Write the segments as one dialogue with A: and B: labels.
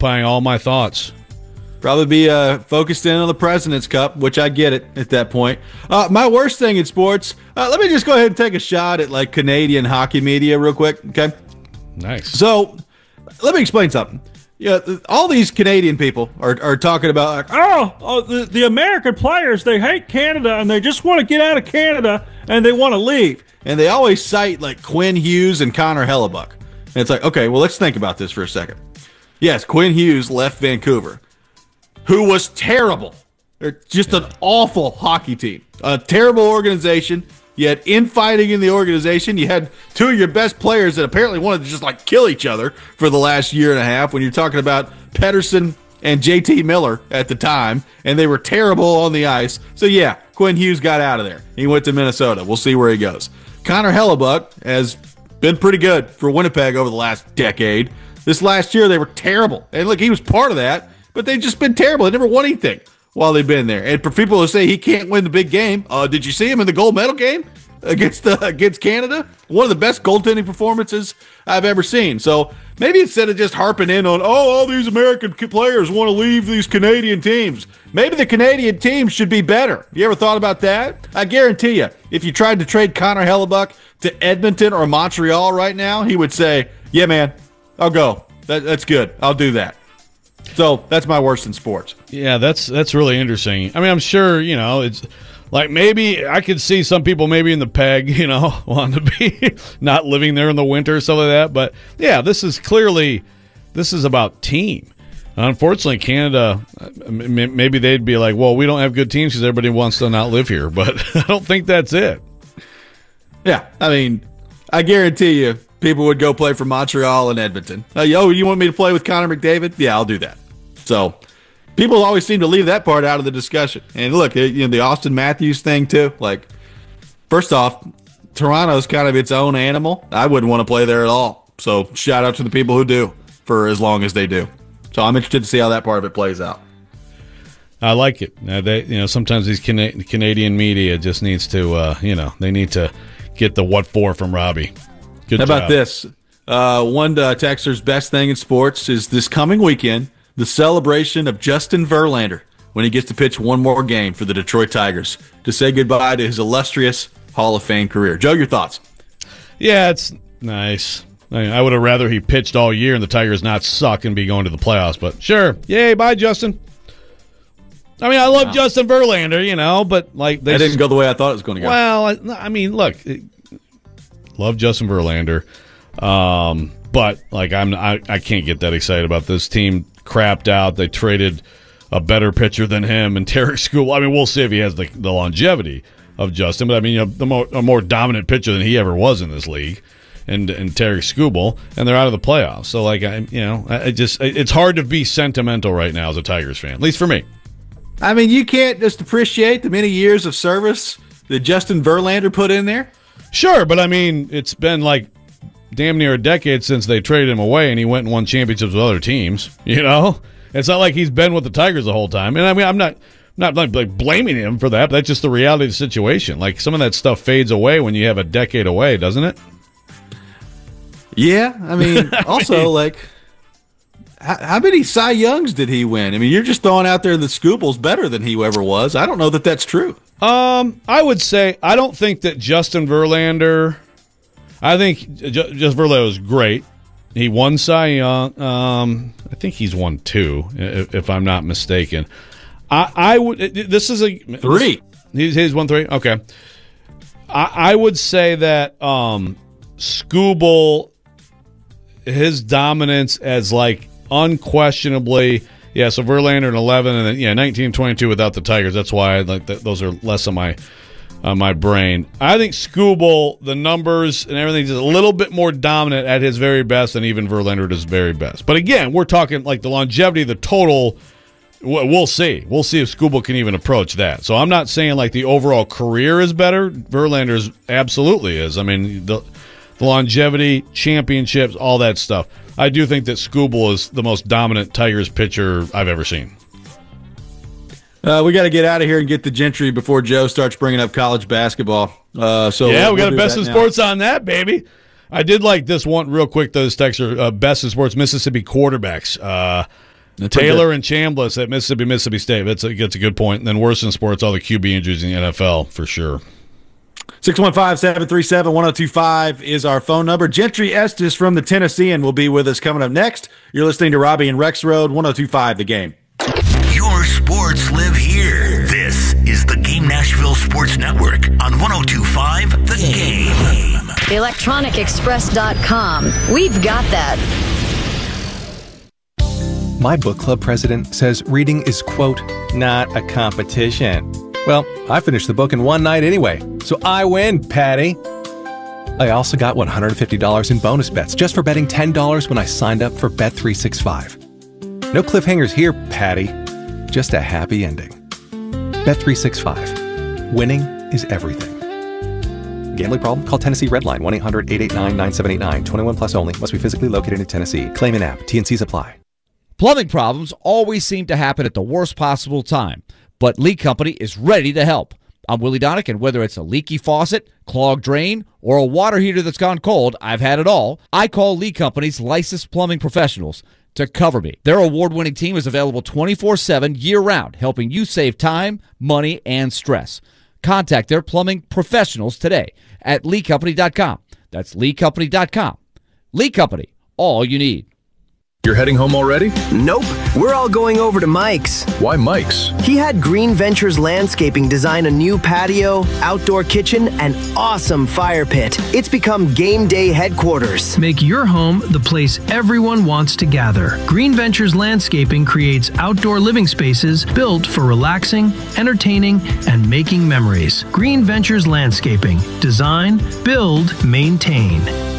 A: occupying all my thoughts.
B: Probably be focused in on the President's Cup, which I get it at that point. My worst thing in sports, let me just go ahead and take a shot at like Canadian hockey media real quick, okay?
A: Nice.
B: So let me explain something. Yeah, all these Canadian people are talking about, like, the American players, they hate Canada and they just want to get out of Canada and they want to leave. And they always cite like Quinn Hughes and Connor Hellebuck. And it's like, okay, well, let's think about this for a second. Yes, Quinn Hughes left Vancouver, who was terrible. They're just an awful hockey team, a terrible organization. You had infighting in the organization. You had two of your best players that apparently wanted to just like kill each other for the last year and a half when you're talking about Pedersen and JT Miller at the time, and they were terrible on the ice. So yeah, Quinn Hughes got out of there. He went to Minnesota. We'll see where he goes. Connor Hellebuck has been pretty good for Winnipeg over the last decade. This last year, they were terrible. And look, he was part of that, but they've just been terrible. They never won anything while they've been there. And for people who say he can't win the big game, did you see him in the gold medal game against Canada? One of the best goaltending performances I've ever seen. So maybe instead of just harping in on, all these American players want to leave these Canadian teams, maybe the Canadian teams should be better. You ever thought about that? I guarantee you, if you tried to trade Connor Hellebuck to Edmonton or Montreal right now, he would say, yeah, man, I'll go. That's good. I'll do that. So that's my worst in sports.
A: Yeah, that's really interesting. I mean, I'm sure, it's like maybe I could see some people maybe in the PEG, wanting to be not living there in the winter or stuff like that. But yeah, this is about team. Unfortunately, Canada, maybe they'd be like, well, we don't have good teams because everybody wants to not live here. But I don't think that's it.
B: Yeah, I mean, I guarantee you people would go play for Montreal and Edmonton. You want me to play with Connor McDavid? Yeah, I'll do that. So people always seem to leave that part out of the discussion. And look, the Austin Matthews thing too. Like, first off, Toronto's kind of its own animal. I wouldn't want to play there at all. So shout out to the people who do for as long as they do. So I'm interested to see how that part of it plays out.
A: I like it. Sometimes these Canadian media just needs to, they need to get the what for from Robbie. Good
B: How
A: job.
B: about this? One texter's best thing in sports is this coming weekend, the celebration of Justin Verlander when he gets to pitch one more game for the Detroit Tigers to say goodbye to his illustrious Hall of Fame career. Joe, your thoughts?
A: Yeah, it's nice. I would have rather he pitched all year and the Tigers not suck and be going to the playoffs, but sure. Yay, bye, Justin. I mean, I love Justin Verlander, but like
B: that didn't go the way I thought it was going to go.
A: Well, I mean, look, love Justin Verlander, but like I can't get that excited about this team. Crapped out. They traded a better pitcher than him and Tarek Skubal. I mean, we'll see if he has the longevity of Justin, but I mean, a more dominant pitcher than he ever was in this league, and Tarek Skubal, and they're out of the playoffs. So like it's hard to be sentimental right now as a Tigers fan, at least for me.
B: I mean, you can't just appreciate the many years of service that Justin Verlander put in there.
A: Sure, but I mean, it's been like damn near a decade since they traded him away, and he went and won championships with other teams. It's not like he's been with the Tigers the whole time. And I mean, I'm not like blaming him for that, but that's just the reality of the situation. Like, some of that stuff fades away when you have a decade away, doesn't it?
B: Yeah, I mean, also, like, how many Cy Youngs did he win? I mean, you're just throwing out there that Skubal's better than he ever was. I don't know that that's true.
A: I would say I don't think that Justin Verlander. I think just Verlander was great. He won Cy Young. I think he's won 2, if I'm not mistaken. I would. This is a
B: 3.
A: He's won 3. Okay. I would say that Skubal, his dominance as like unquestionably. Yeah, so Verlander in 11, and then 19, 22 without the Tigers. That's why those are less on my brain. I think Skubal, the numbers and everything, is a little bit more dominant at his very best than even Verlander at his very best. But again, we're talking like the longevity, the total. We'll see. We'll see if Skubal can even approach that. So I'm not saying like the overall career is better. Verlander's absolutely is. I mean, the longevity, championships, all that stuff. I do think that Skubal is the most dominant Tigers pitcher I've ever seen.
B: We got to get out of here and get the Gentry before Joe starts bringing up college basketball.
A: We got a best in sports on that, baby. I did like this one real quick. Those texts are best in sports Mississippi quarterbacks. Taylor and Chambliss at Mississippi State. That's a good point. And then worse in sports, all the QB injuries in the NFL, for sure.
B: 615-737-1025 is our phone number. Gentry Estes from the Tennessean will be with us coming up next. You're listening to Robbie and Rex Road, 1025 The Game.
C: Your sports live here. This is the Game Nashville Sports Network on 1025 The Game.
D: ElectronicExpress.com. We've got that.
E: My book club president says reading is, quote, not a competition. Well, I finished the book in one night anyway, so I win, Patty. I also got $150 in bonus bets just for betting $10 when I signed up for Bet365. No cliffhangers here, Patty. Just a happy ending. Bet365. Winning is everything. Gambling problem? Call Tennessee Redline 1-800-889-9789. 21 plus only. Must be physically located in Tennessee. Claim in app. T&Cs apply.
F: Plumbing problems always seem to happen at the worst possible time, but Lee Company is ready to help. I'm Willie Donick, and whether it's a leaky faucet, clogged drain, or a water heater that's gone cold, I've had it all. I call Lee Company's licensed plumbing professionals to cover me. Their award-winning team is available 24/7 year-round, helping you save time, money, and stress. Contact their plumbing professionals today at LeeCompany.com. That's LeeCompany.com. Lee Company, all you need.
G: You're heading home already?
H: Nope. We're all going over to Mike's.
G: Why Mike's?
H: He had Green Ventures Landscaping design a new patio, outdoor kitchen, and awesome fire pit. It's become game day headquarters.
I: Make your home the place everyone wants to gather. Green Ventures Landscaping creates outdoor living spaces built for relaxing, entertaining, and making memories. Green Ventures Landscaping. Design, build, maintain.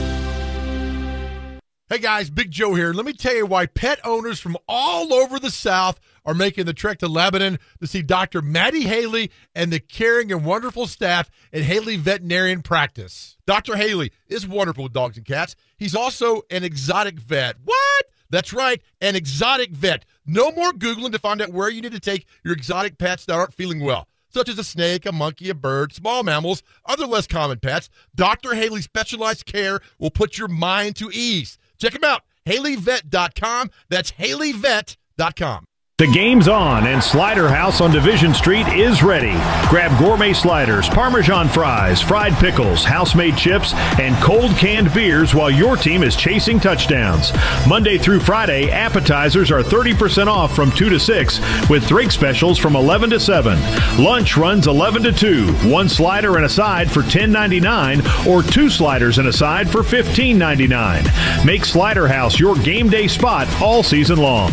J: Hey guys, Big Joe here. Let me tell you why pet owners from all over the South are making the trek to Lebanon to see Dr. Maddie Haley and the caring and wonderful staff at Haley Veterinarian Practice. Dr. Haley is wonderful with dogs and cats. He's also an exotic vet. What? That's right, an exotic vet. No more Googling to find out where you need to take your exotic pets that aren't feeling well, such as a snake, a monkey, a bird, small mammals, other less common pets. Dr. Haley's specialized care will put your mind to ease. Check them out, HaleyVet.com. That's HaleyVet.com.
K: The game's on, and Slider House on Division Street is ready. Grab gourmet sliders, Parmesan fries, fried pickles, house-made chips, and cold canned beers while your team is chasing touchdowns. Monday through Friday, appetizers are 30% off from 2 to 6, with drink specials from 11 to 7. Lunch runs 11 to 2. One slider and a side for $10.99, or two sliders and a side for $15.99. Make Slider House your game day spot all season long.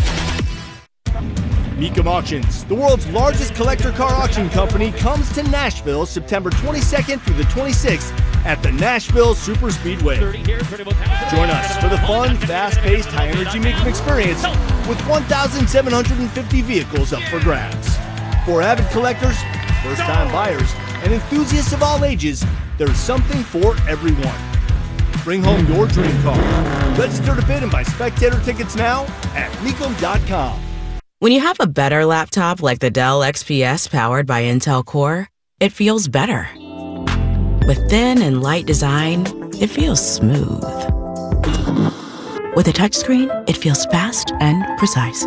L: Mecum Auctions, the world's largest collector car auction company, comes to Nashville September 22nd through the 26th at the Nashville Super Speedway. Join us for the fun, fast-paced, high-energy Mecum experience with 1,750 vehicles up for grabs. For avid collectors, first-time buyers, and enthusiasts of all ages, there's something for everyone. Bring home your dream car. Register to bid and buy spectator tickets now at Mecum.com.
M: When you have a better laptop like the Dell XPS powered by Intel Core, it feels better. With thin and light design, it feels smooth. With a touchscreen, it feels fast and precise.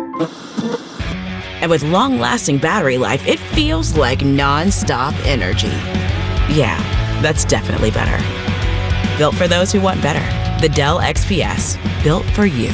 M: And with long-lasting battery life, it feels like non-stop energy. Yeah, that's definitely better. Built for those who want better. The Dell XPS, built for you.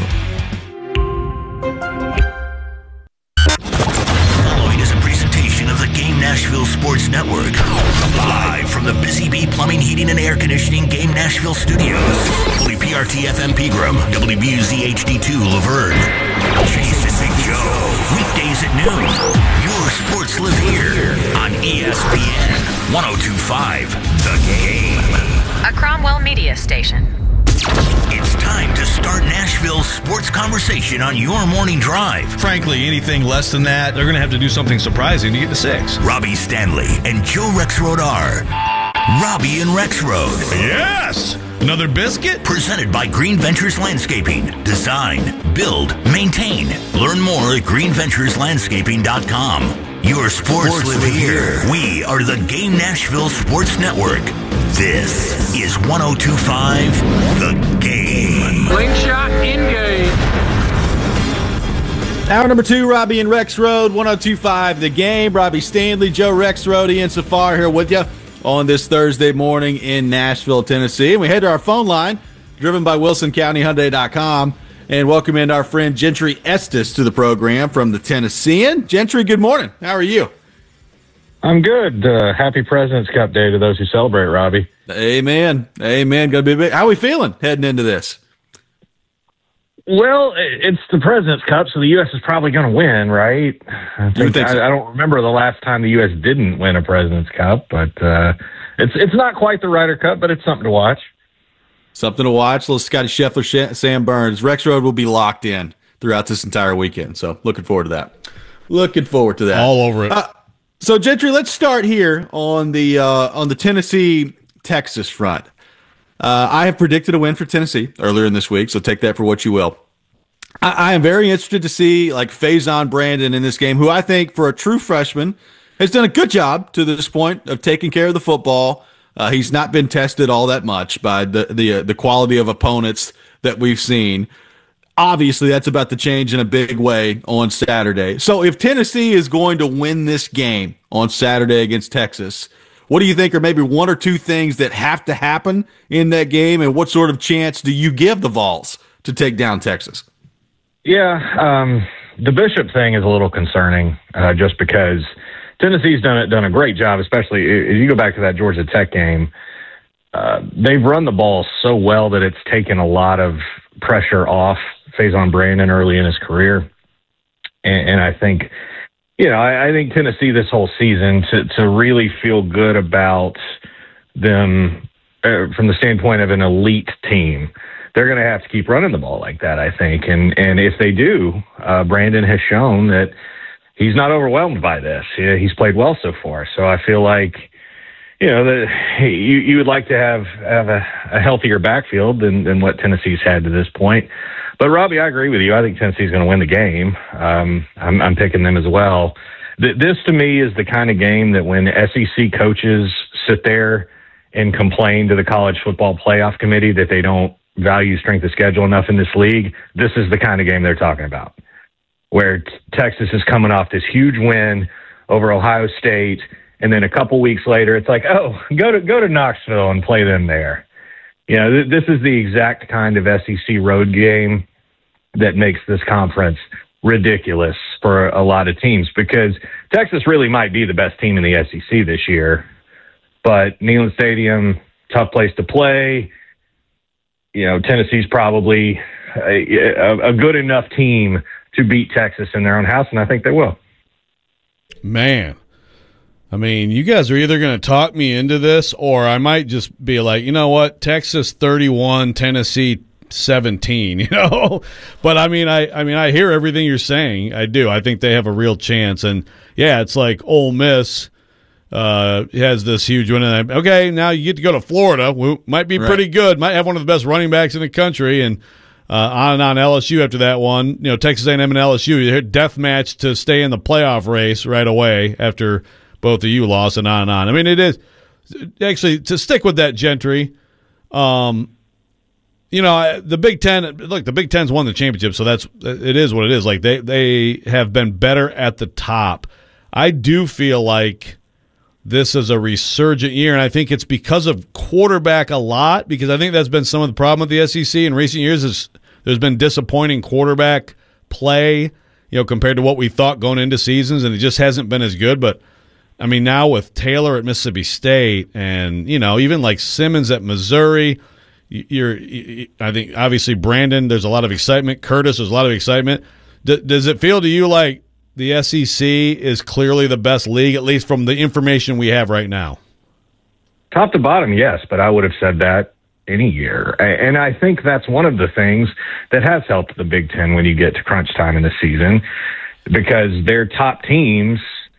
C: Game Nashville Sports Network, live from the Busy Bee Plumbing, Heating, and Air Conditioning Game Nashville Studios. WPRT FM Pegram, WBUZ HD2 Laverne. Jason Big Joe, weekdays at noon. Your sports live here on ESPN 1025 The Game.
N: A Cromwell Media Station.
C: It's time to start Nashville's sports conversation on your morning drive.
A: Frankly, anything less than that, they're going to have to do something surprising to get to 6.
C: Robbie Stanley and Joe Rexrode are Robbie and Rexrode.
A: Yes! Another biscuit?
C: Presented by Green Ventures Landscaping. Design, build, maintain. Learn more at greenventureslandscaping.com. Your sports live here. We are the Game Nashville Sports Network. This is 1025 The Game.
O: Slingshot engage.
B: Hour number 2, Robbie and Rex Road, 102.5 The Game. Robbie Stanley, Joe Rexrode, Ian Safar here with you on this Thursday morning in Nashville, Tennessee. And we head to our phone line, driven by WilsonCountyHyundai.com, and welcome in our friend Gentry Estes to the program from the Tennessean. Gentry, good morning. How are you?
D: I'm good. Happy President's Cup Day to those who celebrate, Robbie.
B: Amen. Amen. Gonna be big. How are we feeling heading into this?
D: Well, it's the President's Cup, so the U.S. is probably going to win, right? I don't remember the last time the U.S. didn't win a President's Cup, but it's not quite the Ryder Cup, but it's something to watch.
B: Something to watch. Little Scotty Scheffler, Sam Burns. Rex Road will be locked in throughout this entire weekend, so looking forward to that. All over it. So, Gentry, let's start here on the Tennessee-Texas front. I have predicted a win for Tennessee earlier in this week, so take that for what you will. I am very interested to see like Faison Brandon in this game, who I think for a true freshman has done a good job to this point of taking care of the football. He's not been tested all that much by the quality of opponents that we've seen. Obviously, that's about to change in a big way on Saturday. So if Tennessee is going to win this game on Saturday against Texas, what do you think are maybe one or two things that have to happen in that game, and what sort of chance do you give the Vols to take down Texas?
D: Yeah, the Bishop thing is a little concerning just because Tennessee's done a great job, especially if you go back to that Georgia Tech game. They've run the ball so well that it's taken a lot of pressure off Faison Brandon early in his career. And I think, I think Tennessee this whole season to really feel good about them from the standpoint of an elite team, they're going to have to keep running the ball like that, I think. And if they do, Brandon has shown that he's not overwhelmed by this. He's played well so far. So I feel like, that you would like to have a healthier backfield than what Tennessee's had to this point. But, Robbie, I agree with you. I think Tennessee's going to win the game. I'm picking them as well. This, to me, is the kind of game that when SEC coaches sit there and complain to the College Football Playoff Committee that they don't value strength of schedule enough in this league, this is the kind of game they're talking about, where Texas is coming off this huge win over Ohio State, and then a couple weeks later, it's like, oh, go to Knoxville and play them there. This is the exact kind of SEC road game that makes this conference ridiculous for a lot of teams, because Texas really might be the best team in the SEC this year. But Neyland Stadium, tough place to play. Tennessee's probably a good enough team to beat Texas in their own house, and I think they will.
A: Man. I mean, you guys are either going to talk me into this, or I might just be like, you know what, Texas 31, Tennessee 17, But I mean, I hear everything you're saying. I do. I think they have a real chance. And yeah, it's like Ole Miss has this huge win. And okay, now you get to go to Florida, who might be pretty good, might have one of the best running backs in the country, and on LSU after that one. Texas A&M and LSU, death match to stay in the playoff race right away after both of you lost, and on and on. I mean, it is actually, to stick with that, Gentry, the Big Ten, look, the Big Ten's won the championship, so it is what it is. Like, they have been better at the top. I do feel like this is a resurgent year, and I think it's because of quarterback a lot, because I think that's been some of the problem with the SEC in recent years is there's been disappointing quarterback play, compared to what we thought going into seasons, and it just hasn't been as good. But I mean, now with Taylor at Mississippi State and, even like Simmons at Missouri, I think obviously Brandon, there's a lot of excitement. Curtis, there's a lot of excitement. Does it feel to you like the SEC is clearly the best league, at least from the information we have right now?
D: Top to bottom, yes, but I would have said that any year. And I think that's one of the things that has helped the Big Ten when you get to crunch time in the season, because their top teams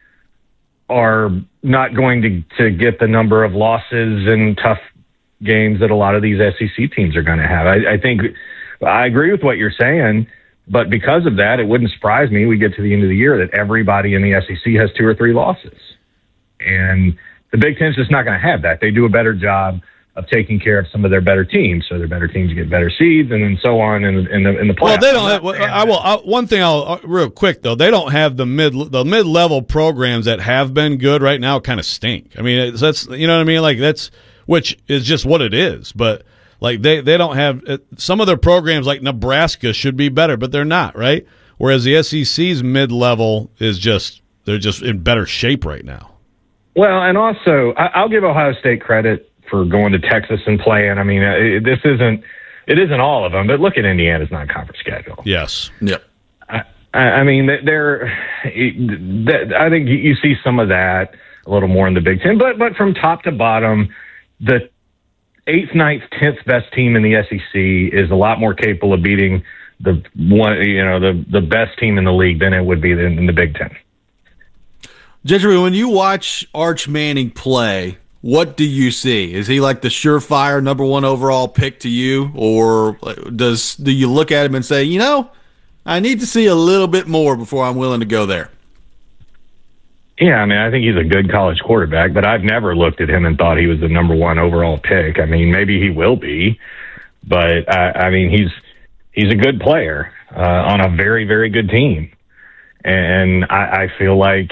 D: are not going to get the number of losses and tough games that a lot of these SEC teams are going to have. I think I agree with what you're saying, but because of that, it wouldn't surprise me we get to the end of the year that everybody in the SEC has 2 or 3 losses. And the Big Ten's just not going to have that. They do a better job of taking care of some of their better teams, so their better teams get better seeds, and then so on in the playoffs.
A: Well, they don't. One thing I'll real quick though, they don't have the mid-level programs that have been good right now. Kind of stink. I mean, that's you know what I mean. Like which is just what it is. But like they don't have some of their programs like Nebraska should be better, but they're not, right? Whereas the SEC's mid-level is they're just in better shape right now.
D: Well, and also I'll give Ohio State credit for going to Texas and playing. I mean, it isn't all of them, but look at Indiana's non-conference schedule.
A: Yes.
B: Yep.
D: I mean, I think you see some of that a little more in the Big Ten, but from top to bottom, the 8th, 9th, 10th best team in the SEC is a lot more capable of beating the best team in the league than it would be in the Big Ten.
B: Gentry, when you watch Arch Manning play, what do you see? Is he like the surefire number 1 overall pick to you, or do you look at him and say, I need to see a little bit more before I'm willing to go there?
D: Yeah, I mean, I think he's a good college quarterback, but I've never looked at him and thought he was the number 1 overall pick. I mean, maybe he will be, but I mean, he's a good player on a very, very good team, and I feel like.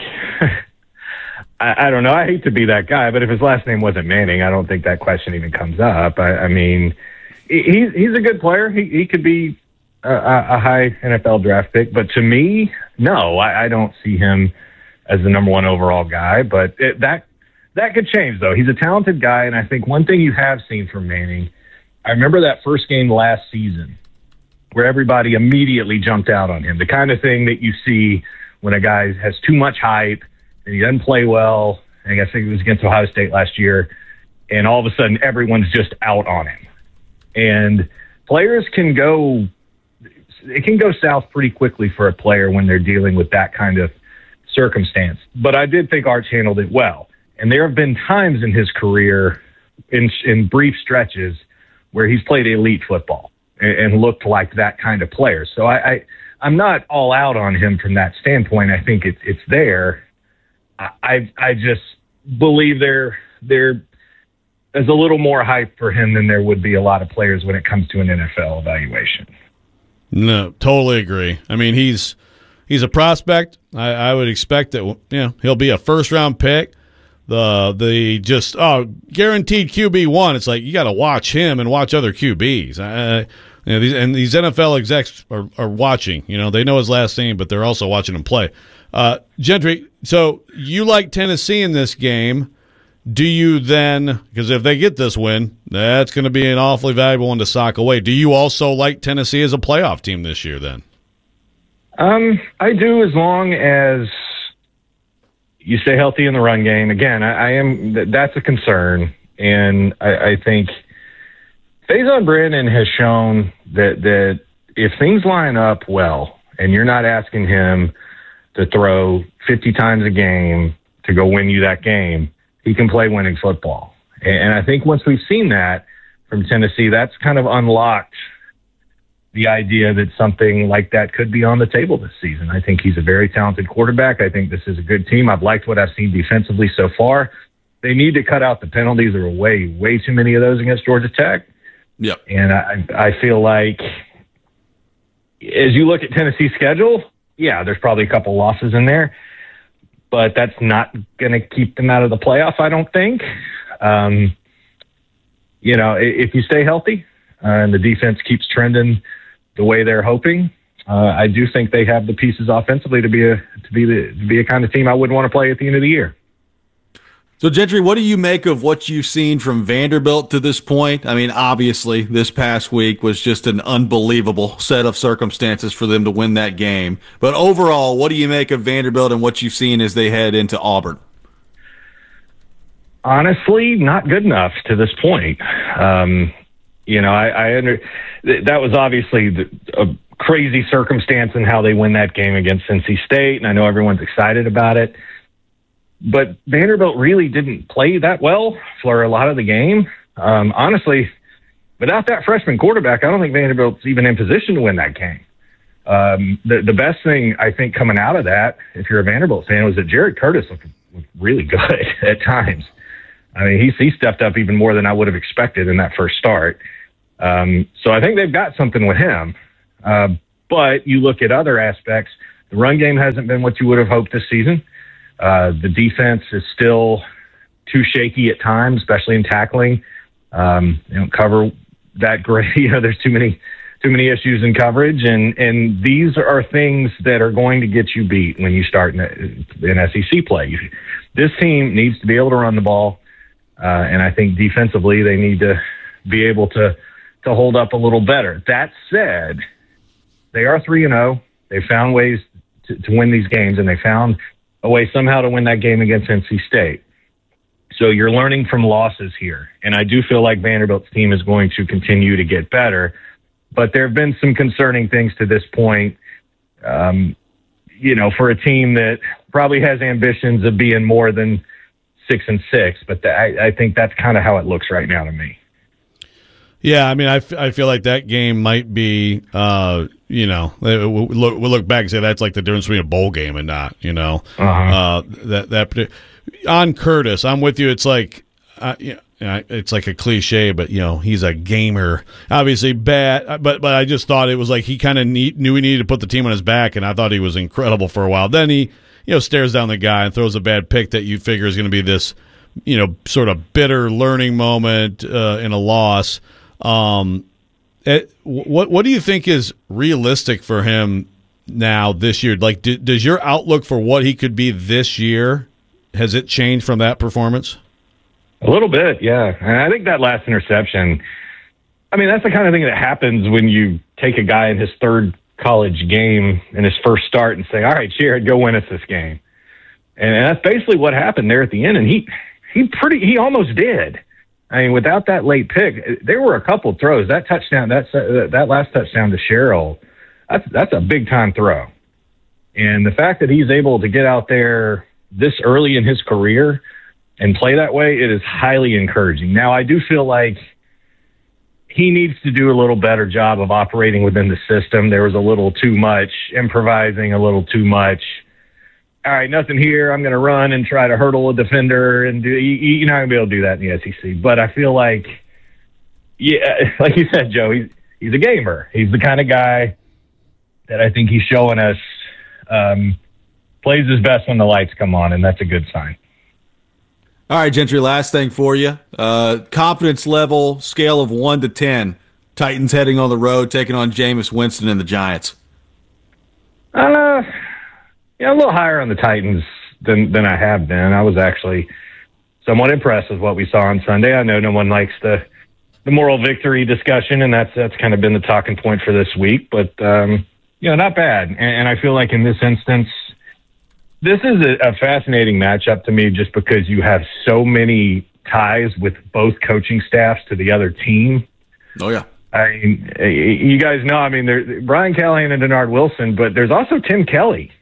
D: I don't know. I hate to be that guy, but if his last name wasn't Manning, I don't think that question even comes up. I mean, he's a good player. He could be a high NFL draft pick, but to me, no, I don't see him as the number 1 overall guy. But that could change, though. He's a talented guy, and I think one thing you have seen from Manning, I remember that first game last season where everybody immediately jumped out on him. The kind of thing that you see when a guy has too much hype and he doesn't play well. I guess it was against Ohio State last year, and all of a sudden everyone's just out on him. And players can go south pretty quickly for a player when they're dealing with that kind of circumstance. But I did think Arch handled it well. And there have been times in his career, in brief stretches, where he's played elite football and looked like that kind of player. So I'm not all out on him from that standpoint. I think it's there. I just believe there is a little more hype for him than there would be a lot of players when it comes to an NFL evaluation.
A: No, totally agree. I mean, he's a prospect. I would expect that he'll be a first-round pick. The guaranteed QB1. It's like you got to watch him and watch other QBs. These NFL execs are watching. They know his last name, but they're also watching him play. Gentry, so you like Tennessee in this game. Do you then, because if they get this win, that's going to be an awfully valuable one to sock away. Do you also like Tennessee as a playoff team this year then?
D: I do, as long as you stay healthy in the run game. Again, that's a concern. And I think Faison Brennan has shown that if things line up well and you're not asking him to throw 50 times a game to go win you that game, he can play winning football. And I think once we've seen that from Tennessee, that's kind of unlocked the idea that something like that could be on the table this season. I think he's a very talented quarterback. I think this is a good team. I've liked what I've seen defensively so far. They need to cut out the penalties. There were way too many of those against Georgia Tech.
B: Yep.
D: And I feel like as you look at Tennessee's schedule, yeah, there's probably a couple losses in there, but that's not going to keep them out of the playoff, I don't think. If you stay healthy and the defense keeps trending the way they're hoping, I do think they have the pieces offensively to be a kind of team I wouldn't want to play at the end of the year.
B: So, Gentry, what do you make of what you've seen from Vanderbilt to this point? I mean, obviously, this past week was just an unbelievable set of circumstances for them to win that game. But overall, what do you make of Vanderbilt and what you've seen as they head into Auburn?
D: Honestly, not good enough to this point. That was obviously a crazy circumstance in how they win that game against Cincy State, and I know everyone's excited about it. But Vanderbilt really didn't play that well for a lot of the game. Honestly, without that freshman quarterback, I don't think Vanderbilt's even in position to win that game. The best thing, I think, coming out of that, if you're a Vanderbilt fan, was that Jared Curtis looked really good at times. I mean, he stepped up even more than I would have expected in that first start. So I think they've got something with him. But you look at other aspects, the run game hasn't been what you would have hoped this season. The defense is still too shaky at times, especially in tackling. They don't cover that great. There's too many issues in coverage, and these are things that are going to get you beat when you start in SEC play. This team needs to be able to run the ball, and I think defensively they need to be able to hold up a little better. That said, they are 3-0. They found ways to win these games, and they found a way somehow to win that game against NC State. So you're learning from losses here, and I do feel like Vanderbilt's team is going to continue to get better. But there have been some concerning things to this point, for a team that probably has ambitions of being more than 6-6. But I think that's kind of how it looks right now to me.
A: Yeah, I mean, I feel like that game might be, we'll look back and say that's like the difference between a bowl game and not, on Curtis, I'm with you. It's like, it's like a cliche, but he's a gamer. Obviously bad, but I just thought it was like he kind of knew he needed to put the team on his back, and I thought he was incredible for a while. Then he, stares down the guy and throws a bad pick that you figure is going to be this, sort of bitter learning moment in a loss. What do you think is realistic for him now this year? Like, does your outlook for what he could be this year, has it changed from that performance?
D: A little bit, yeah. And I think that last interception, I mean, that's the kind of thing that happens when you take a guy in his third college game in his first start and say, all right, Jared, go win us this game. And that's basically what happened there at the end. And he almost did. I mean, without that late pick, there were a couple throws. That touchdown, that last touchdown to Sherrill, that's a big time throw. And the fact that he's able to get out there this early in his career and play that way, it is highly encouraging. Now, I do feel like he needs to do a little better job of operating within the system. There was a little too much improvising, a little too much. All right, nothing here. I'm going to run and try to hurdle a defender, and you're not going to be able to do that in the SEC. But I feel like, like you said, Joe, he's a gamer. He's the kind of guy that I think he's showing us plays his best when the lights come on, and that's a good sign.
B: All right, Gentry, last thing for you. Confidence level, scale of 1 to 10. Titans heading on the road, taking on Jameis Winston and the Giants.
D: A little higher on the Titans than I have been. I was actually somewhat impressed with what we saw on Sunday. I know no one likes the moral victory discussion, and that's kind of been the talking point for this week. But, not bad. And I feel like in this instance, this is a fascinating matchup to me just because you have so many ties with both coaching staffs to the other team.
B: Oh, yeah.
D: I mean, you guys know, there's Brian Callahan and Denard Wilson, but there's also Tim Kelly.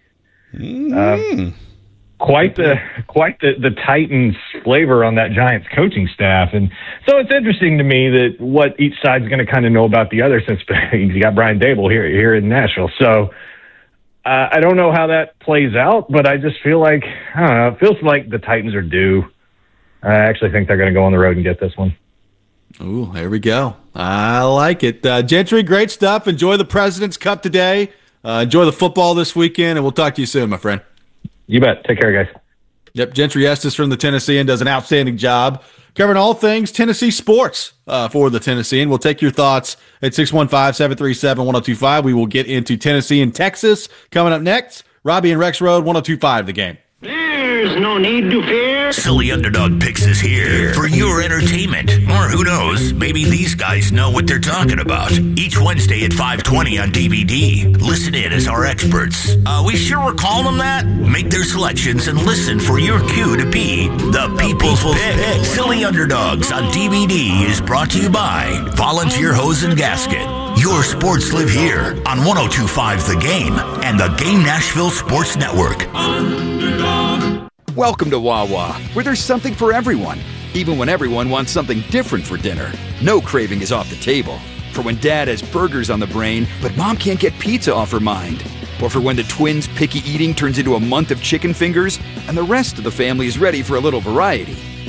D: Quite the Titans flavor on that Giants coaching staff. And so it's interesting to me that what each side's going to kind of know about the other, since you got Brian Dable here in Nashville. So I don't know how that plays out, but I just feel like, I don't know, it feels like the Titans are due. I actually think they're going to go on the road and get this one.
B: Ooh, there we go. I like it. Gentry, great stuff. Enjoy the President's Cup today. Enjoy the football this weekend, and we'll talk to you soon, my friend.
D: You bet. Take care, guys.
B: Yep, Gentry Estes from the Tennessean does an outstanding job covering all things Tennessee sports for the Tennessean. We'll take your thoughts at 615-737-1025. We will get into Tennessee and Texas coming up next. Robbie and Rex Road, 1025 The Game.
C: There's no need to fear. Silly Underdog Picks is here for your entertainment. Or who knows, maybe these guys know what they're talking about. Each Wednesday at 5:20 on DVD. Listen in as our experts. We sure we're calling them that? Make their selections and listen for your cue to be the People's Pick. Silly Underdogs on DVD is brought to you by Volunteer Hose and Gasket. Your sports live here on 102.5 The Game and the Game Nashville Sports Network.
O: Welcome to Wawa, where there's something for everyone, even when everyone wants something different for dinner. No craving is off the table. For when Dad has burgers on the brain, but Mom can't get pizza off her mind. Or for when the twins' picky eating turns into a month of chicken fingers, and the rest of the family is ready for a little variety.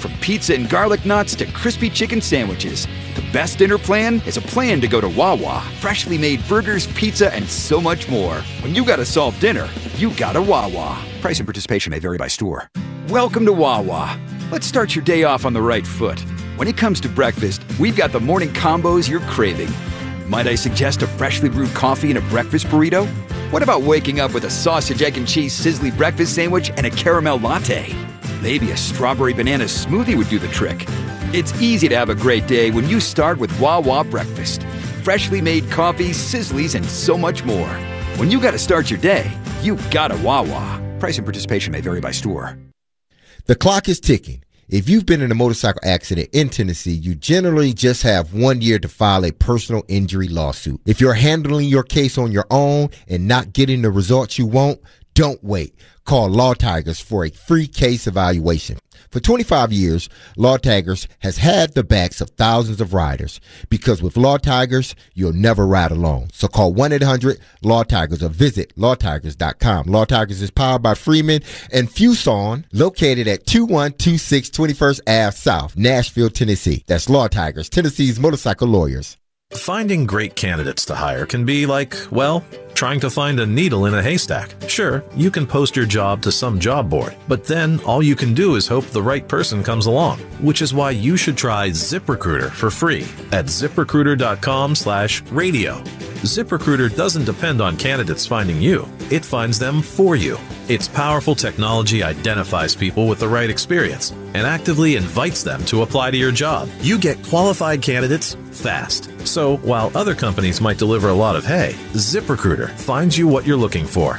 O: From pizza and garlic knots to crispy chicken sandwiches, the best dinner plan is a plan to go to Wawa. Freshly made burgers, pizza, and so much more. When you gotta solve dinner, you gotta Wawa. Price and participation may vary by store. Welcome to Wawa. Let's start your day off on the right foot. When it comes to breakfast, we've got the morning combos you're craving. Might I suggest a freshly brewed coffee and a breakfast burrito? What about waking up with a sausage, egg, and cheese sizzly breakfast sandwich and a caramel latte? Maybe a strawberry banana smoothie would do the trick. It's easy to have a great day when you start with Wawa breakfast. Freshly made coffee, sizzlies, and so much more. When you gotta start your day, you gotta Wawa. Price and participation may vary by store.
P: The clock is ticking. If you've been in a motorcycle accident in Tennessee, you generally just have 1 year to file a personal injury lawsuit. If you're handling your case on your own and not getting the results you want, don't wait. Call Law Tigers for a free case evaluation. For 25 years, Law Tigers has had the backs of thousands of riders, because with Law Tigers, you'll never ride alone. So call 1-800-LAW-TIGERS or visit lawtigers.com. Law Tigers is powered by Freeman and Fuson, located at 2126 21st Ave South, Nashville, Tennessee. That's Law Tigers, Tennessee's motorcycle lawyers.
Q: Finding great candidates to hire can be like, well, trying to find a needle in a haystack. Sure, you can post your job to some job board, but then all you can do is hope the right person comes along, which is why you should try ZipRecruiter for free at ZipRecruiter.com/radio. ZipRecruiter doesn't depend on candidates finding you. It finds them for you. Its powerful technology identifies people with the right experience and actively invites them to apply to your job. You get qualified candidates fast. So while other companies might deliver a lot of hay, ZipRecruiter finds you what you're looking for.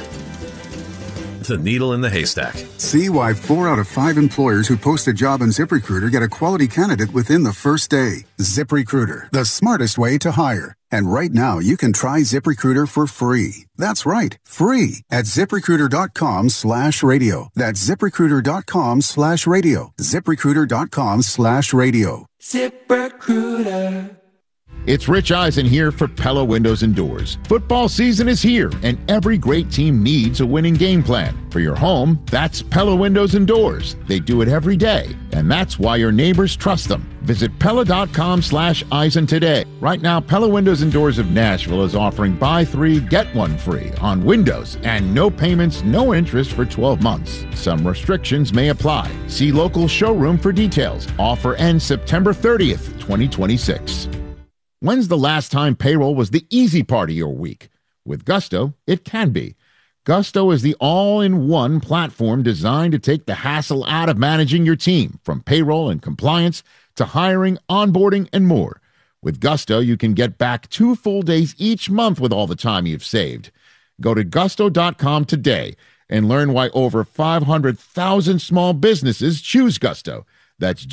Q: The needle in the haystack.
R: See why 4 out of 5 employers who post a job on ZipRecruiter get a quality candidate within the first day. ZipRecruiter, the smartest way to hire. And right now, you can try ZipRecruiter for free. That's right, free at ZipRecruiter.com/radio. That's ZipRecruiter.com/radio. ZipRecruiter.com/radio.
S: ZipRecruiter. It's Rich Eisen here for Pella Windows and Doors. Football season is here, and every great team needs a winning game plan. For your home, that's Pella Windows and Doors. They do it every day, and that's why your neighbors trust them. Visit Pella.com/Eisen today. Right now, Pella Windows and Doors of Nashville is offering buy 3, get 1 free on windows, and no payments, no interest for 12 months. Some restrictions may apply. See local showroom for details. Offer ends September 30th, 2026. When's the last time payroll was the easy part of your week? With Gusto, it can be. Gusto is the all-in-one platform designed to take the hassle out of managing your team, from payroll and compliance to hiring, onboarding, and more. With Gusto, you can get back 2 full days each month with all the time you've saved. Go to gusto.com today and learn why over 500,000 small businesses choose Gusto. That's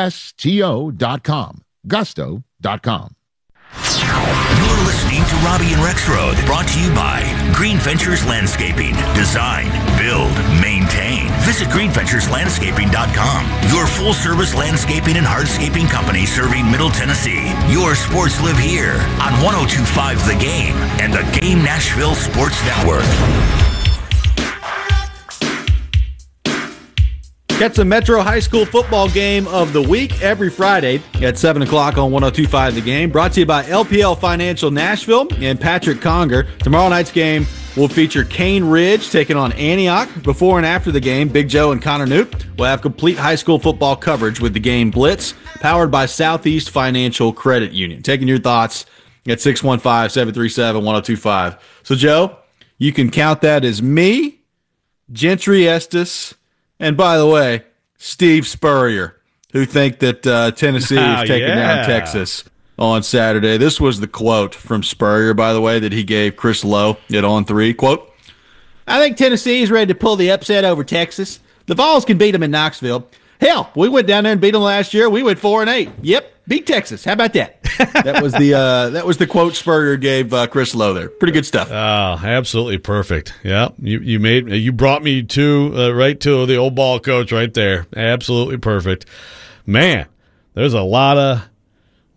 S: GUSTO.com. Gusto.com.
C: You're listening to Robbie and Rexroad, brought to you by Green Ventures Landscaping. Design, build, maintain. Visit greenventureslandscaping.com. Your full-service landscaping and hardscaping company serving Middle Tennessee. Your sports live here on 102.5 The Game and the Game Nashville Sports Network.
B: Get the Metro High School football game of the week every Friday at 7 o'clock on 102.5 The Game. Brought to you by LPL Financial Nashville and Patrick Conger. Tomorrow night's game will feature Cane Ridge taking on Antioch. Before and after the game, Big Joe and Connor Newt will have complete high school football coverage with the game Blitz, powered by Southeast Financial Credit Union. Taking your thoughts at 615-737-1025. So, Joe, you can count that as me, Gentry Estes, and by the way, Steve Spurrier, who think that Tennessee is taking down Texas on Saturday. This was the quote from Spurrier, by the way, that he gave Chris Lowe at On 3. Quote, "I think Tennessee is ready to pull the upset over Texas. The Vols can beat them in Knoxville. Hell, we went down there and beat them last year. We went 4-8. Yep, beat Texas. How about that?" That was the quote Spurrier gave Chris Lowe there. Pretty good stuff.
A: Oh, absolutely perfect. Yeah, you brought me to right to the old ball coach right there. Absolutely perfect. Man, there's a lot of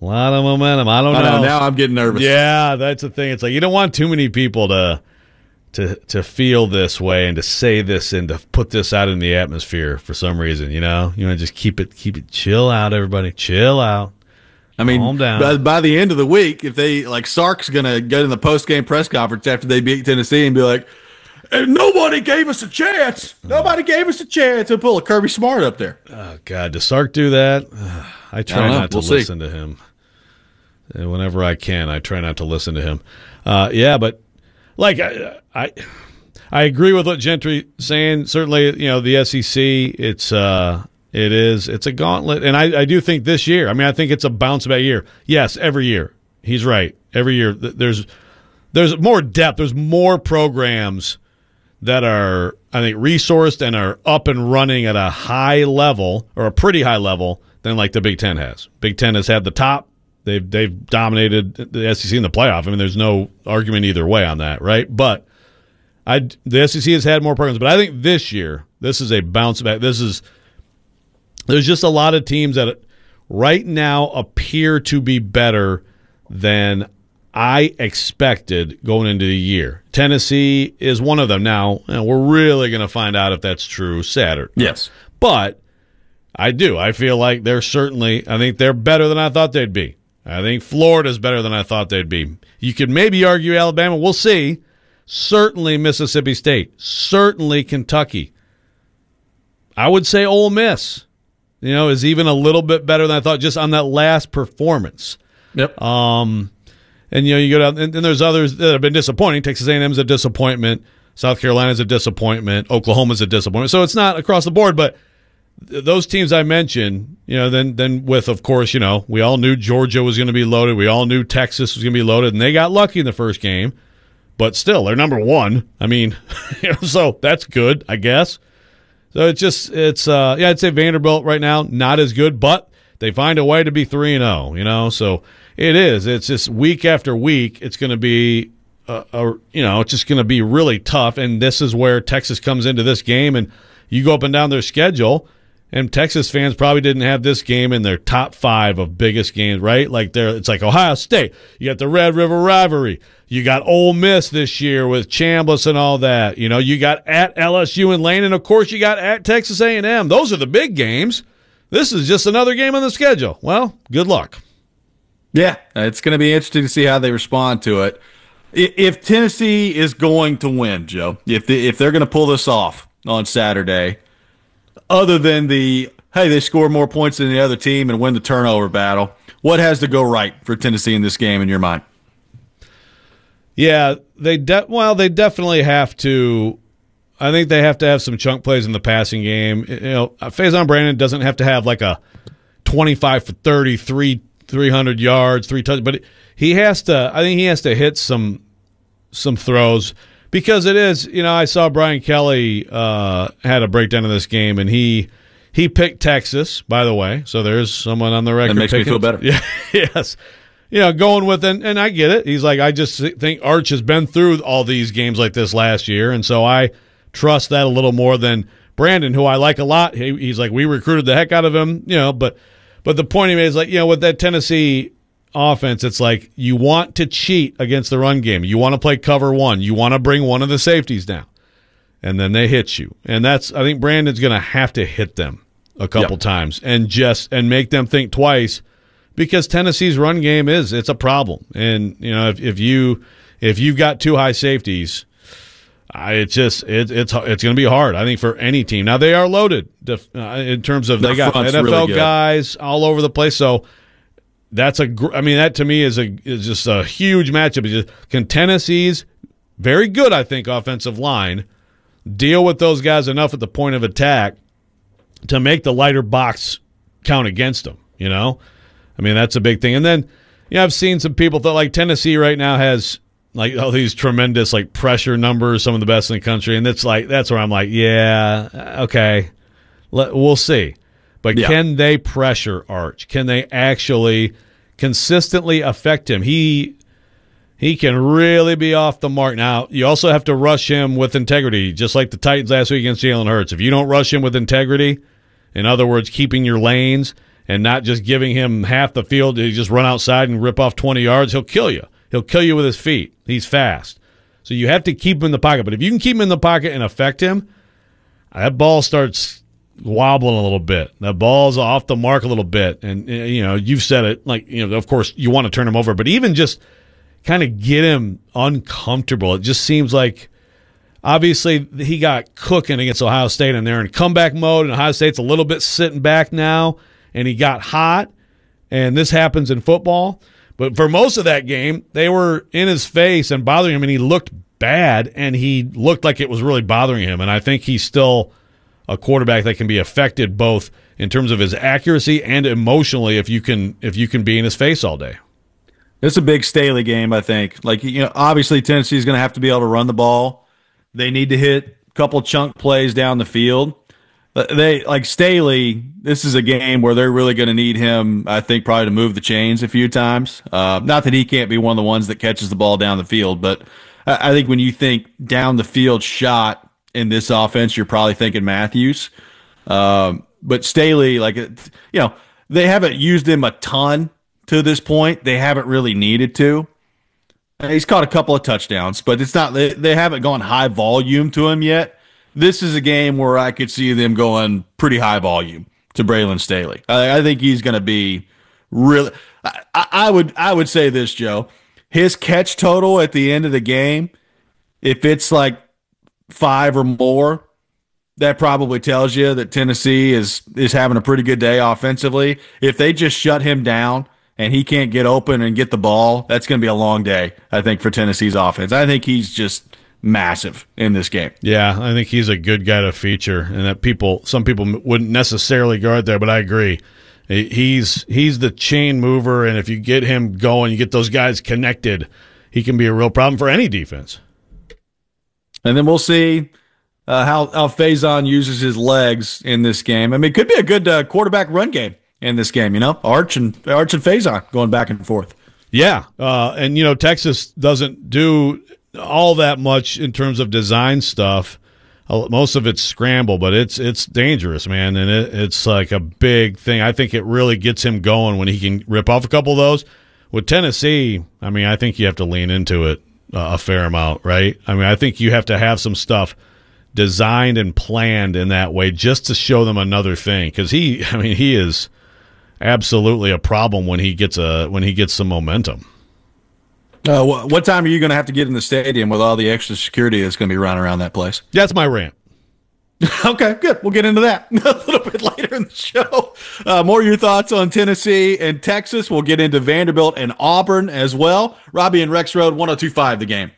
A: momentum. I don't know.
B: Now I'm getting nervous.
A: Yeah, that's the thing. It's like you don't want too many people to to feel this way and to say this and to put this out in the atmosphere for some reason. You want to just keep it chill out, everybody, chill out.
B: I mean,
A: calm down.
B: By the end of the week, if they Sark's going to get in the post-game press conference after they beat Tennessee and be like, "And nobody gave us a chance. Nobody gave us a chance," and pull a Kirby Smart up there.
A: Oh God, does Sark do that? I try not to listen to him. And whenever I can, I try not to listen to him. But like I agree with what Gentry's saying. Certainly, the SEC, it's a gauntlet, and I do think this year. I mean, I think it's a bounce back year. Yes, every year. He's right. Every year there's more depth. There's more programs that are, I think, resourced and are up and running at a high level, or a pretty high level, than like the Big Ten has. Big Ten has had the top. They've dominated the SEC in the playoff. I mean, there's no argument either way on that, right? But the SEC has had more programs. But I think this year, this is a bounce back. There's just a lot of teams that right now appear to be better than I expected going into the year. Tennessee is one of them. Now, we're really going to find out if that's true Saturday.
B: Yes.
A: But I do. I feel like I think they're better than I thought they'd be. I think Florida's better than I thought they'd be. You could maybe argue Alabama. We'll see. Certainly Mississippi State. Certainly Kentucky. I would say Ole Miss, is even a little bit better than I thought just on that last performance.
B: Yep.
A: And you go down, and there's others that have been disappointing. Texas A&M is a disappointment. South Carolina is a disappointment. Oklahoma is a disappointment. So it's not across the board, but those teams I mentioned, then with, of course, we all knew Georgia was going to be loaded. We all knew Texas was going to be loaded, and they got lucky in the first game. But still, they're number one. I mean, so that's good, I guess. So I'd say Vanderbilt right now, not as good, but they find a way to be 3-0, So it is. It's just week after week, it's going to be, it's just going to be really tough. And this is where Texas comes into this game, and you go up and down their schedule, and Texas fans probably didn't have this game in their top 5 of biggest games, right? It's like Ohio State. You got the Red River rivalry. You got Ole Miss this year with Chambliss and all that. You got at LSU and Lane, and of course you got at Texas A&M. Those are the big games. This is just another game on the schedule. Well, good luck.
B: Yeah, it's going to be interesting to see how they respond to it. If Tennessee is going to win, Joe, if they're going to pull this off on Saturday, other than they score more points than the other team and win the turnover battle, what has to go right for Tennessee in this game in your mind?
A: Yeah, they definitely have to. I think they have to have some chunk plays in the passing game. Faison Brandon doesn't have to have like a 25 for 30, 300 yards, 3 touchdowns, but he has to. I think he has to hit some throws. Because it is, I saw Brian Kelly had a breakdown of this game, and he picked Texas, by the way. So there's someone on the record.
B: That makes me feel better.
A: Yeah, yes. Going with it, and I get it. He's like, I just think Arch has been through all these games like this last year, and so I trust that a little more than Brandon, who I like a lot. He's like, we recruited the heck out of him, but the point he made is like, with that Tennessee offense, it's like you want to cheat against the run game. You want to play cover one. You want to bring one of the safeties down, and then they hit you. And I think Brandon's going to have to hit them a couple times and make them think twice, because Tennessee's run game it's a problem. And if you've got 2 high safeties, it's going to be hard, I think, for any team. Now they are loaded in terms of they got NFL
B: really
A: guys all over the place, so. That to me is just a huge matchup. Can Tennessee's very good, I think, offensive line deal with those guys enough at the point of attack to make the lighter box count against them? That's a big thing. And then, I've seen some people that like Tennessee right now has like all these tremendous like pressure numbers, some of the best in the country, and that's where I'm like, yeah, okay, we'll see. But can they pressure Arch? Can they actually consistently affect him? He can really be off the mark. Now, you also have to rush him with integrity, just like the Titans last week against Jalen Hurts. If you don't rush him with integrity, in other words, keeping your lanes and not just giving him half the field to just run outside and rip off 20 yards, he'll kill you. He'll kill you with his feet. He's fast. So you have to keep him in the pocket. But if you can keep him in the pocket and affect him, that ball starts wobbling a little bit. That ball's off the mark a little bit. And, you've said it, of course, you want to turn him over. But even just kind of get him uncomfortable. It just seems like, obviously, he got cooking against Ohio State, and they're in comeback mode, and Ohio State's a little bit sitting back now, and he got hot, and this happens in football. But for most of that game, they were in his face and bothering him, and he looked bad, and he looked like it was really bothering him. And I think he's still a quarterback that can be affected both in terms of his accuracy and emotionally if you can be in his face all day.
B: It's a big Staley game, I think. Obviously Tennessee's going to have to be able to run the ball. They need to hit a couple chunk plays down the field. Staley, this is a game where they're really going to need him, I think, probably to move the chains a few times. Not that he can't be one of the ones that catches the ball down the field, but I think when you think down the field shot in this offense, you're probably thinking Matthews. But Staley, they haven't used him a ton to this point. They haven't really needed to. He's caught a couple of touchdowns, but it's not. They haven't gone high volume to him yet. This is a game where I could see them going pretty high volume to Braylon Staley. I think he's going to be really. I would say this, Joe. His catch total at the end of the game, if it's like 5 or more, that probably tells you that Tennessee is having a pretty good day offensively. If they just shut him down and he can't get open and get the ball, that's going to be a long day, I think, for Tennessee's offense. I think he's just massive in this game.
A: Yeah, I think he's a good guy to feature, and that some people wouldn't necessarily guard there, but I agree. He's the chain mover, and if you get him going, you get those guys connected, he can be a real problem for any defense.
B: And then we'll see how Faison uses his legs in this game. I mean, it could be a good quarterback run game in this game, Arch and Faison going back and forth.
A: Yeah, and Texas doesn't do all that much in terms of design stuff. Most of it's scramble, but it's dangerous, man, and it's like a big thing. I think it really gets him going when he can rip off a couple of those. With Tennessee, I mean, I think you have to lean into it a fair amount, right? I mean, I think you have to have some stuff designed and planned in that way just to show them another thing, because he is absolutely a problem when he gets some momentum.
B: What time are you going to have to get in the stadium with all the extra security that's going to be running around that place?
A: That's my rant.
B: Okay, good. We'll get into that a little bit later in the show. More of your thoughts on Tennessee and Texas. We'll get into Vanderbilt and Auburn as well. Robbie and Rex Road, 102.5 The Game.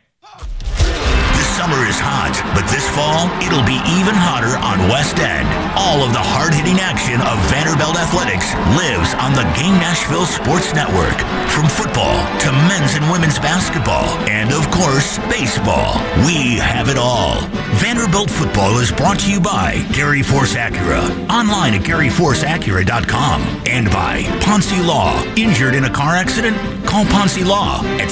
C: Summer is hot, but this fall, it'll be even hotter on West End. All of the hard-hitting action of Vanderbilt athletics lives on the Game Nashville Sports Network. From football to men's and women's basketball, and of course, baseball. We have it all. Vanderbilt football is brought to you by Gary Force Acura, online at GaryForceAcura.com, and by Ponce Law. Injured in a car accident? Call Ponce Law at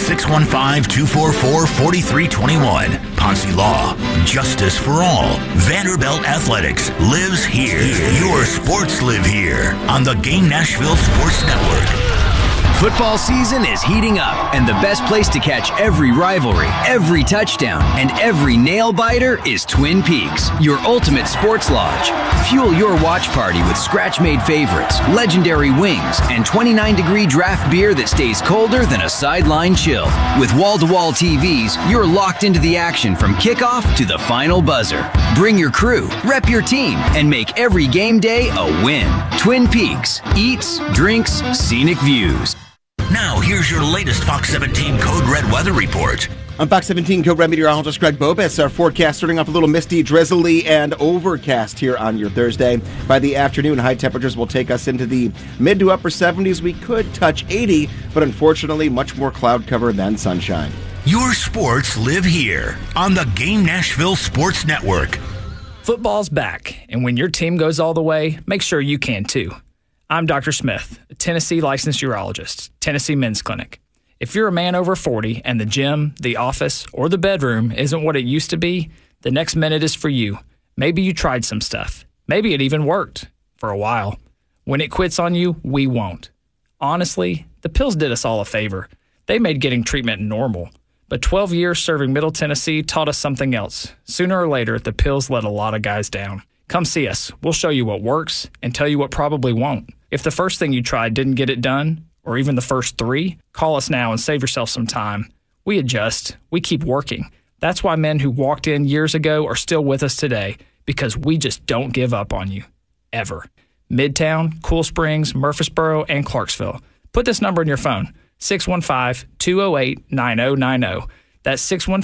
C: 615-244-4321. Ponce Law, justice for all. Vanderbilt Athletics lives here. Your sports live here on the Game Nashville Sports Network.
T: Football season is heating up, and the best place to catch every rivalry, every touchdown, and every nail-biter is Twin Peaks, your ultimate sports lodge. Fuel your watch party with scratch-made favorites, legendary wings, and 29-degree draft beer that stays colder than a sideline chill. With wall-to-wall TVs, you're locked into the action from kickoff to the final buzzer. Bring your crew, rep your team, and make every game day a win. Twin Peaks, eats, drinks, scenic views.
C: Now, here's your latest Fox 17 Code Red weather report.
U: I'm Fox 17 Code Red meteorologist Greg Bobis. Our forecast starting off a little misty, drizzly, and overcast here on your Thursday. By the afternoon, high temperatures will take us into the mid to upper 70s. We could touch 80, but unfortunately, much more cloud cover than sunshine.
C: Your sports live here on the Game Nashville Sports Network.
V: Football's back, and when your team goes all the way, make sure you can too. I'm Dr. Smith, a Tennessee licensed urologist, Tennessee Men's Clinic. If you're a man over 40 and the gym, the office, or the bedroom isn't what it used to be, the next minute is for you. Maybe you tried some stuff. Maybe it even worked for a while. When it quits on you, we won't. Honestly, the pills did us all a favor. They made getting treatment normal. But 12 years serving Middle Tennessee taught us something else. Sooner or later, the pills let a lot of guys down. Come see us. We'll show you what works and tell you what probably won't. If the first thing you tried didn't get it done, or even the first 3, call us now and save yourself some time. We adjust. We keep working. That's why men who walked in years ago are still with us today, because we just don't give up on you. Ever. Midtown, Cool Springs, Murfreesboro, and Clarksville. Put this number in your phone, 615-208-9090. That's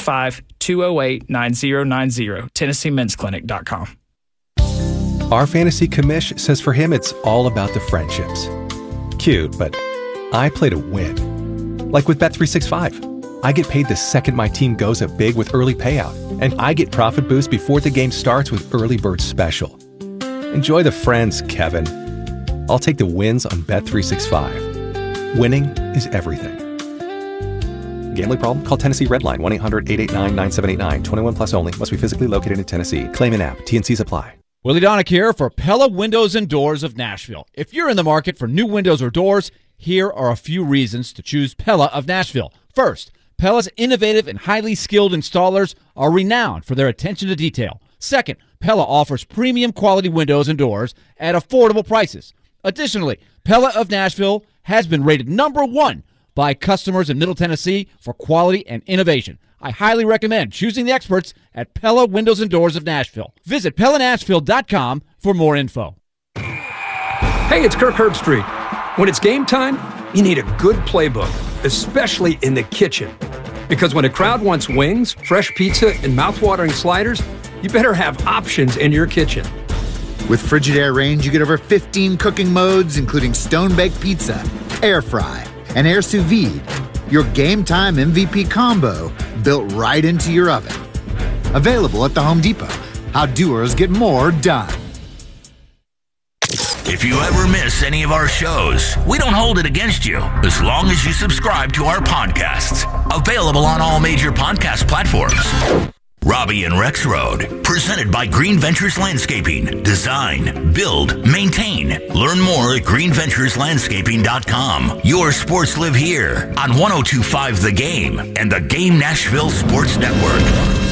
V: 615-208-9090, TennesseeMen'sClinic.com.
E: Our fantasy commish says for him it's all about the friendships. Cute, but I play to win. Like with Bet365. I get paid the second my team goes up big with early payout, and I get profit boost before the game starts with Early Bird Special. Enjoy the friends, Kevin. I'll take the wins on Bet365. Winning is everything. Gambling problem? Call Tennessee Redline 1-800-889-9789. 21 plus only. Must be physically located in Tennessee. Claim in app. T&Cs apply.
F: Willie Donick here for Pella Windows and Doors of Nashville. If you're in the market for new windows or doors, here are a few reasons to choose Pella of Nashville. First, Pella's innovative and highly skilled installers are renowned for their attention to detail. Second, Pella offers premium quality windows and doors at affordable prices. Additionally, Pella of Nashville has been rated number 1 by customers in Middle Tennessee for quality and innovation. I highly recommend choosing the experts at Pella Windows and Doors of Nashville. Visit PellaNashville.com for more info.
W: Hey, it's Kirk Herbstreit. When it's game time, you need a good playbook, especially in the kitchen. Because when a crowd wants wings, fresh pizza, and mouthwatering sliders, you better have options in your kitchen.
X: With Frigidaire range, you get over 15 cooking modes, including stone-baked pizza, air fry, and air sous vide. Your game time MVP combo built right into your oven. Available at the Home Depot. How doers get more done.
C: If you ever miss any of our shows, we don't hold it against you as long as you subscribe to our podcasts. Available on all major podcast platforms. Robbie and Rex Road, presented by Green Ventures Landscaping. Design, build, maintain. Learn more at greenventureslandscaping.com. Your sports live here on 102.5 The Game and the Game Nashville Sports Network.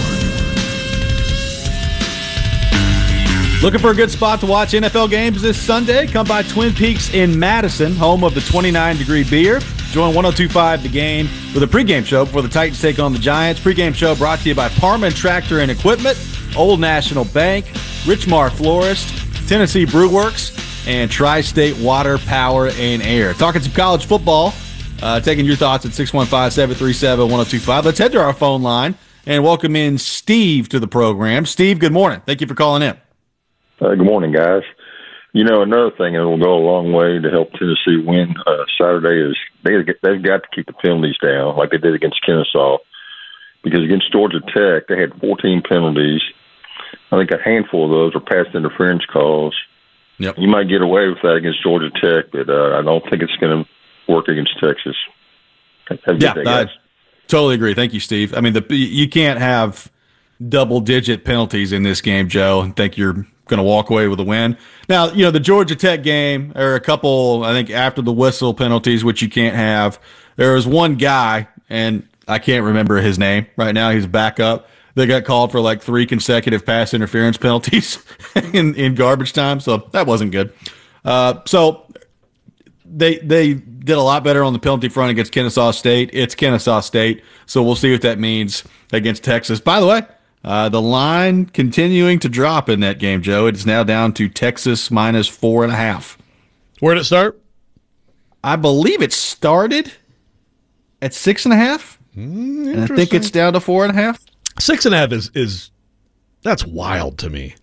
B: Looking for a good spot to watch NFL games this Sunday? Come by Twin Peaks in Madison, home of the 29-degree beer. Join 102.5 The Game with a pregame show before the Titans take on the Giants. Pregame show brought to you by Parman Tractor and Equipment, Old National Bank, Richmar Florist, Tennessee Brew Works, and Tri-State Water, Power, and Air. Talking some college football, taking your thoughts at 615-737-1025. Let's head to our phone line and welcome in Steve to the program. Steve, good morning. Thank you for calling in.
Y: Good morning, guys. You know, another thing that will go a long way to help Tennessee win Saturday is they've got to keep the penalties down like they did against Kennesaw. Because against Georgia Tech, they had 14 penalties. I think a handful of those were pass interference calls.
B: Yep.
Y: You might get away with that against Georgia Tech, but I don't think it's going to work against Texas. Have a good day, guys.
B: Totally agree. Thank you, Steve. I mean, you can't have double-digit penalties in this game, Joe, and think you're going to walk away with a win. Now, you know, the Georgia Tech game, there are a couple, I think, after the whistle penalties, which you can't have. There was one guy, and I can't remember his name right now. He's back up. They got called for like 3 consecutive pass interference penalties in garbage time, so that wasn't good. So they did a lot better on the penalty front against Kennesaw State. It's Kennesaw State, so we'll see what that means against Texas. By the way, the line continuing to drop in that game, Joe. It's now down to Texas minus 4.5.
A: Where did it start?
B: I believe it started at 6.5. And I think it's down to 4.5.
A: 6.5 is that's wild to me.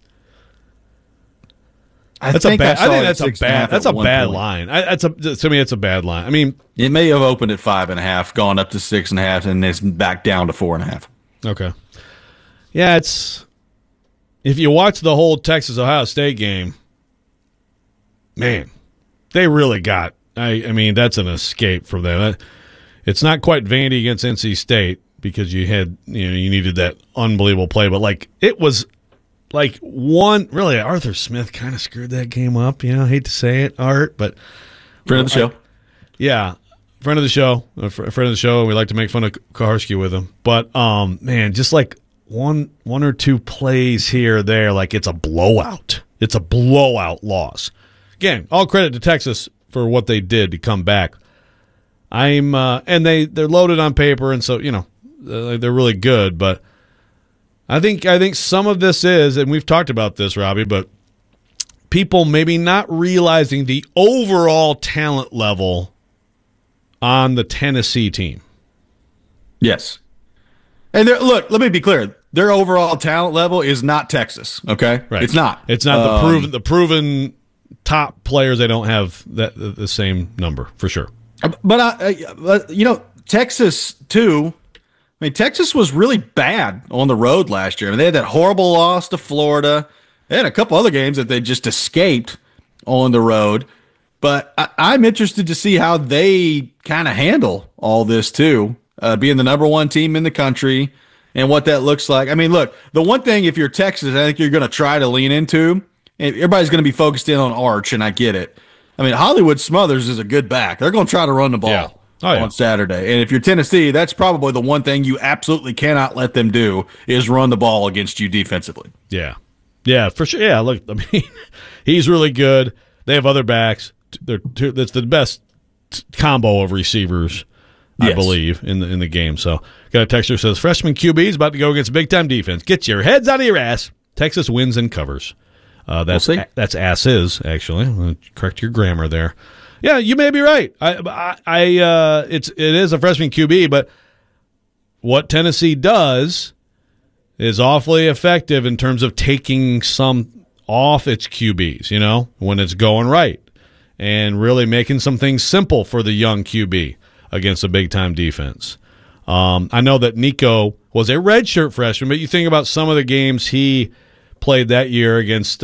B: I think that's a
A: bad line. To me, it's a bad line. I mean,
B: it may have opened at 5.5, gone up to 6.5, and it's back down to 4.5.
A: Okay. Yeah, it's if you watch the whole Texas-Ohio State game, man, they really got. I mean, that's an escape from them. It's not quite Vandy against NC State because you needed that unbelievable play, but like it was like really Arthur Smith kind of screwed that game up. I hate to say it, Art, but
B: friend of the show.
A: Yeah. friend of the show, a friend of the show. We like to make fun of Kaharski with him, but man, just like one or two plays here or there, like it's a blowout. It's a blowout loss. Again, all credit to Texas for what they did to come back. And they're loaded on paper, and so they're really good. But I think some of this is, and we've talked about this, Robbie, but people maybe not realizing the overall talent level on the Tennessee team.
B: Yes. And look, let me be clear. Their overall talent level is not Texas, okay?
A: Right.
B: It's not.
A: It's not the proven top players. They don't have the same number, for sure.
B: But, Texas, too, I mean, Texas was really bad on the road last year. I mean, they had that horrible loss to Florida. They had a couple other games that they just escaped on the road. But I'm interested to see how they kind of handle all this, too, being the number one team in the country and what that looks like. I mean, look, the one thing, if you're Texas, I think you're going to try to lean into, and everybody's going to be focused in on Arch, and I get it. I mean, Hollywood Smothers is a good back. They're going to try to run the ball on Saturday. And if you're Tennessee, that's probably the one thing you absolutely cannot let them do is run the ball against you defensively.
A: Yeah. Yeah, for sure. Yeah, look, I mean, he's really good. They have other backs. That's the best combo of receivers, I believe, in the game. So, got a texter who says, freshman QB is about to go against big-time defense. Get your heads out of your ass. Texas wins and covers. That's asses, actually. I'm going to correct your grammar there. Yeah, you may be right. It is a freshman QB, but what Tennessee does is awfully effective in terms of taking some off its QBs, when it's going right, and really making some things simple for the young QB against a big-time defense. I know that Nico was a redshirt freshman, but you think about some of the games he played that year against,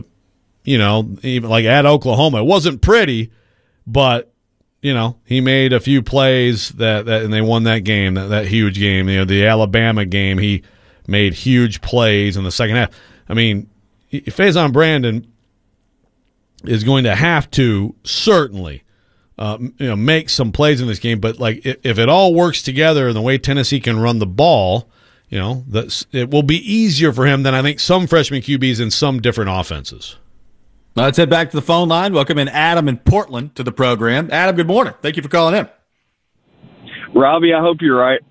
A: even like at Oklahoma. It wasn't pretty, but, he made a few plays and they won that game, that huge game. The Alabama game, he made huge plays in the second half. I mean, Faison Brandon is going to have to certainly make some plays in this game, but like if it all works together and the way Tennessee can run the ball, it will be easier for him than I think some freshman QBs in some different offenses.
B: Let's head back to the phone line. Welcome in Adam in Portland to the program. Adam, good morning. Thank you for calling in.
G: Robbie, I hope you're right.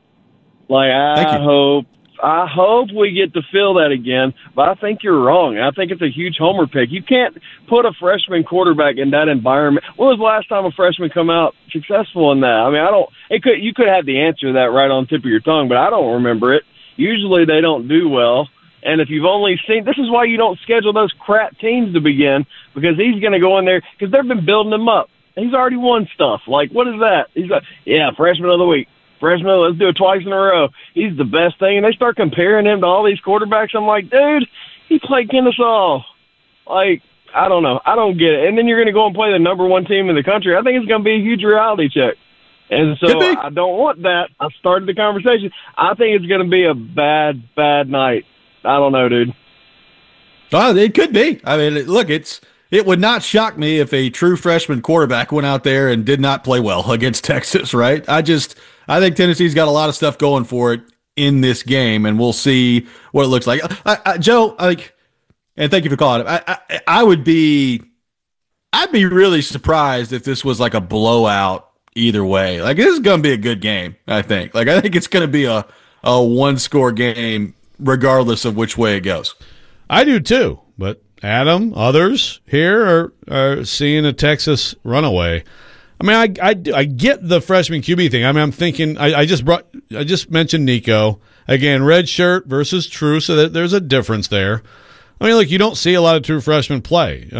G: I hope we get to feel that again, but I think you're wrong. I think it's a huge homer pick. You can't put a freshman quarterback in that environment. When was the last time a freshman come out successful in that? I mean, you could have the answer to that right on the tip of your tongue, but I don't remember it. Usually they don't do well. And if you've only seen, this is why you don't schedule those crap teams to begin, because he's going to go in there, because they've been building him up. He's already won stuff. Like, what is that? He's like, freshman of the week. Freshman, let's do it twice in a row. He's the best thing. And they start comparing him to all these quarterbacks. I'm like, dude, he played Kennesaw. Like, I don't know. I don't get it. And then you're going to go and play the number one team in the country. I think it's going to be a huge reality check. And so I don't want that. I started the conversation. I think it's going to be a bad, bad night. I don't know, dude.
B: Oh, it could be. I mean, look, it would not shock me if a true freshman quarterback went out there and did not play well against Texas, right? I think Tennessee's got a lot of stuff going for it in this game, and we'll see what it looks like. Joe, and thank you for calling it. I'd be really surprised if this was like a blowout either way. Like, this is going to be a good game, I think. Like, I think it's going to be a one-score game regardless of which way it goes.
A: I do too, but Adam, others here are seeing a Texas runaway. I mean, I get the freshman QB thing. I mean, I'm thinking I just mentioned Nico again, red shirt versus true, so that there's a difference there. I mean, look, you don't see a lot of true freshmen play.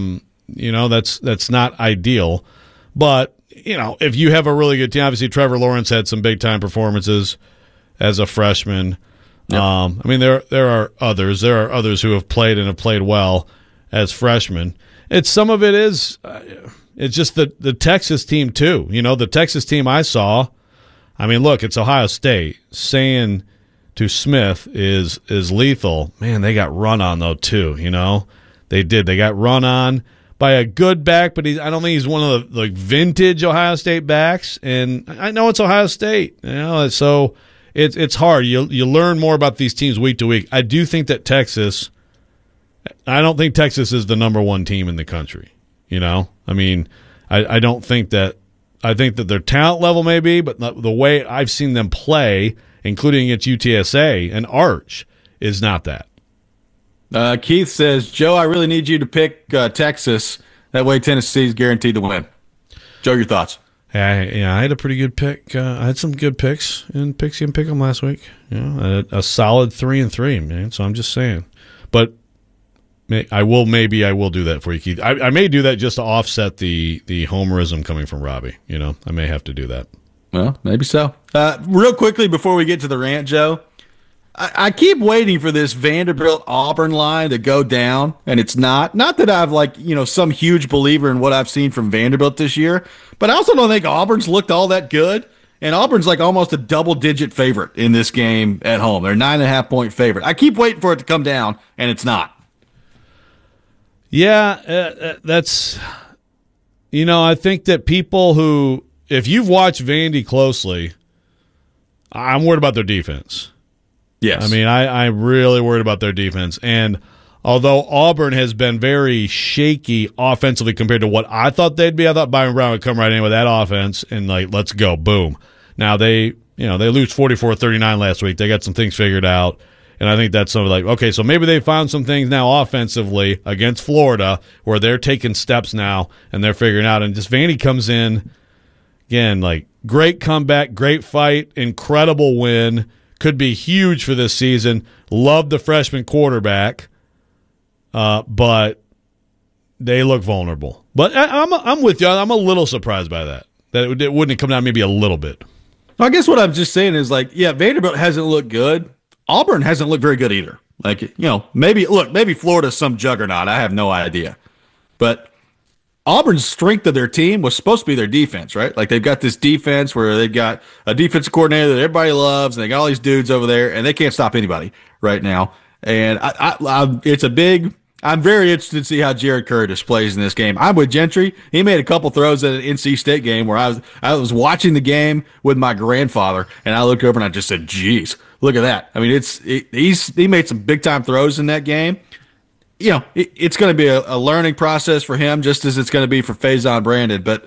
A: That's not ideal, but if you have a really good team, obviously Trevor Lawrence had some big time performances as a freshman. Yep. I mean, there are others. There are others who have played and have played well as freshmen. Some of it is. It's just the Texas team, too. The Texas team I saw, I mean, look, it's Ohio State. Saying to Smith is lethal. Man, they got run on, though, too, They did. They got run on. by a good back, but I don't think he's one of the vintage Ohio State backs. And I know it's Ohio State, so it's hard. You learn more about these teams week to week. I do think that I don't think Texas is the number one team in the country. I mean, I don't think that. I think that their talent level may be, but the way I've seen them play, including against UTSA and Arch, is not that.
B: Keith says, Joe, I really need you to pick Texas. That way Tennessee's guaranteed to win. Joe, your thoughts?
A: I had a pretty good pick. I had some good picks in Pixie and Pick'em last week. A solid 3-3, man. So I'm just saying. But I will do that for you, Keith. I may do that just to offset the homerism coming from Robbie. I may have to do that.
B: Well, maybe so. Real quickly before we get to the rant, Joe, I keep waiting for this Vanderbilt-Auburn line to go down, and it's not. Not that I've some huge believer in what I've seen from Vanderbilt this year, but I also don't think Auburn's looked all that good. And Auburn's almost a double-digit favorite in this game at home. They're 9.5-point favorite. I keep waiting for it to come down, and it's not.
A: Yeah, that's I think that people who, if you've watched Vandy closely, I'm worried about their defense.
B: Yes.
A: I mean, I'm really worried about their defense. And although Auburn has been very shaky offensively compared to what I thought they'd be, I thought Byron Brown would come right in with that offense and, let's go, boom. Now, they lose 44-39 last week. They got some things figured out. And I think that's something okay, so maybe they found some things now offensively against Florida where they're taking steps now and they're figuring out. And just Vandy comes in, again, great comeback, great fight, incredible win. Could be huge for this season. Love the freshman quarterback, but they look vulnerable. But I'm with you. I'm a little surprised by that it wouldn't come down maybe a little bit.
B: I guess what I'm just saying is Vanderbilt hasn't looked good. Auburn hasn't looked very good either. Maybe Florida's some juggernaut. I have no idea. But Auburn's strength of their team was supposed to be their defense, right? They've got this defense where they've got a defensive coordinator that everybody loves, and they got all these dudes over there, and they can't stop anybody right now. And I'm very interested to see how Jared Curtis plays in this game. I'm with Gentry. He made a couple throws at an NC State game where I was watching the game with my grandfather, and I looked over and I just said, geez, look at that. I mean, he made some big-time throws in that game. It's going to be a learning process for him, just as it's going to be for Faison Brandon. But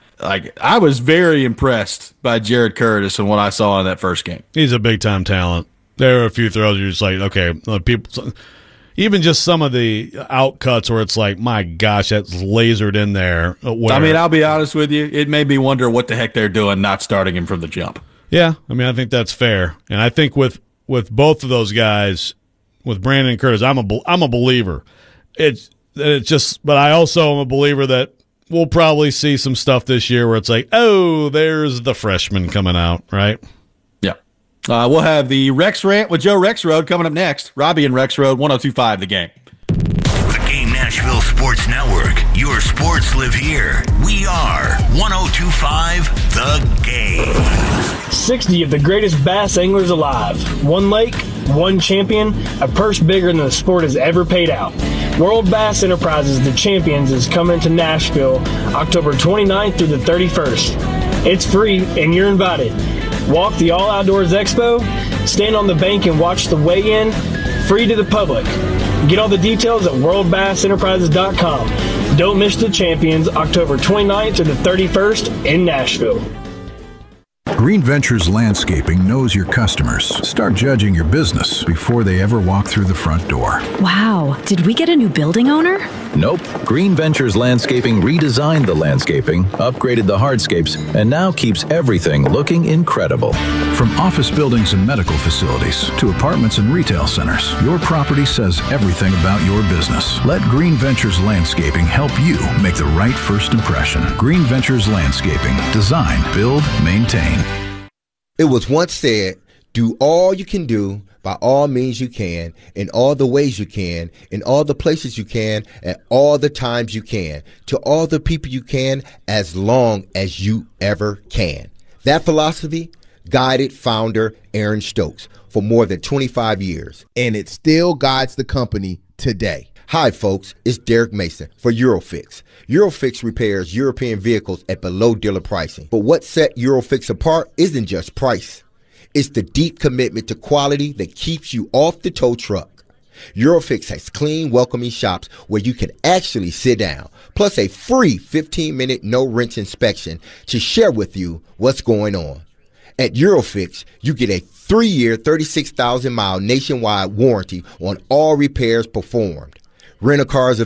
B: I was very impressed by Jared Curtis and what I saw in that first game.
A: He's a big-time talent. There are a few throws you're just okay, people. Even just some of the outcuts where it's my gosh, that's lasered in there.
B: I mean, I'll be honest with you. It made me wonder what the heck they're doing not starting him from the jump.
A: Yeah, I mean, I think that's fair. And I think with both of those guys, with Brandon and Curtis, I'm a believer. It's just, but I also am a believer that we'll probably see some stuff this year where it's there's the freshman coming out, right?
B: We'll have the Rex Rant with Joe Rexrode coming up next. Robbie and Rexrode, 102.5 The Game.
C: The Game Nashville Sports Network. Your sports live here. We are 102.5 The Game.
H: 60 of the greatest bass anglers alive. One lake, one champion, a purse bigger than the sport has ever paid out. World Bass Enterprises, the Champions, is coming to Nashville October 29th through the 31st. It's free and you're invited. Walk the All Outdoors Expo, stand on the bank and watch the weigh-in, free to the public. Get all the details at worldbassenterprises.com. Don't miss the Champions, October 29th to the 31st in Nashville.
I: Green Ventures Landscaping knows your customers. Start judging your business before they ever walk through the front door.
J: Wow, did we get a new building owner?
Q: Nope. Green Ventures Landscaping redesigned the landscaping, upgraded the hardscapes, and now keeps everything looking incredible.
I: From office buildings and medical facilities to apartments and retail centers, your property says everything about your business. Let Green Ventures Landscaping help you make the right first impression. Green Ventures Landscaping. Design, build, maintain.
P: It was once said, do all you can do by all means you can, in all the ways you can, in all the places you can, at all the times you can, to all the people you can, as long as you ever can. That philosophy guided founder Aaron Stokes for more than 25 years, and it still guides the company today. Hi, folks. It's Derek Mason for Eurofix. Eurofix repairs European vehicles at below dealer pricing. But what set Eurofix apart isn't just price. It's the deep commitment to quality that keeps you off the tow truck. Eurofix has clean, welcoming shops where you can actually sit down, plus a free 15-minute no-wrench inspection to share with you what's going on. At Eurofix, you get a 3-year, 36,000-mile nationwide warranty on all repairs performed. Rent-a-cars